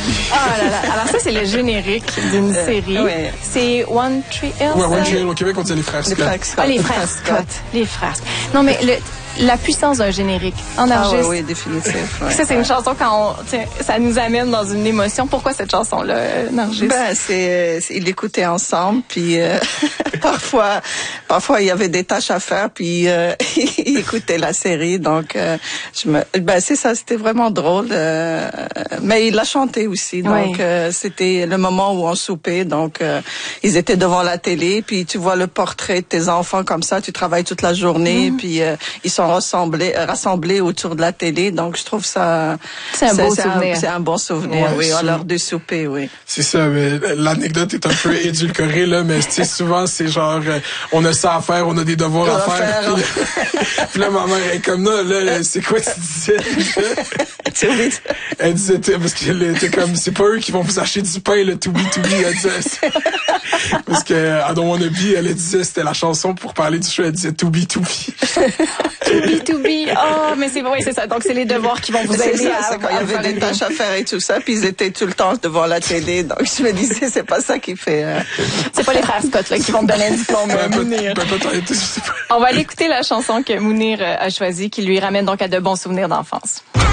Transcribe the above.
Ah là là. Alors ça, c'est le générique d'une série. Ouais. C'est One Tree Hill. Ouais, One Tree Hill, au Québec, on dit les frères Scott. Les frères Scott. Ah, les frères Scott. Les frères Scott. Non, mais la puissance d'un générique en Ah enregistre. oui, définitif. Ouais. Ça, c'est une chanson ça nous amène dans une émotion. Pourquoi cette chanson-là, Nargis? Ils l'écoutaient ensemble, puis parfois il y avait des tâches à faire, puis ils écoutaient la série, donc c'est ça, c'était vraiment drôle. Mais il l'a chanté aussi, donc c'était le moment où on soupait, donc ils étaient devant la télé, puis tu vois le portrait de tes enfants comme ça, tu travailles toute la journée, puis ils sont rassemblés autour de la télé, donc je trouve ça c'est un beau souvenir. C'est un bon souvenir, oui, à l'heure du souper, oui. C'est ça, mais l'anecdote est un peu édulcorée là, mais tu sais souvent c'est genre on a ça à faire, on a des devoirs à faire. Puis là ma mère est comme là c'est quoi tu disais? Elle disait parce qu'elle était comme c'est pas eux qui vont vous acheter du pain le to be elle disait. Parce que I Don't Wanna Be, elle disait c'était la chanson pour parler du show, elle disait to be. To be. Oh, mais c'est vrai, c'est ça. Donc, c'est les devoirs qui vont vous aider à quand il y avait des tâches à faire et tout ça, puis ils étaient tout le temps devant la télé. Donc, je me disais, c'est pas ça qui fait... C'est pas les frères Scott, là, qui vont te donner un diplôme, Mounir. On va aller écouter la chanson que Mounir a choisie, qui lui ramène donc à de bons souvenirs d'enfance.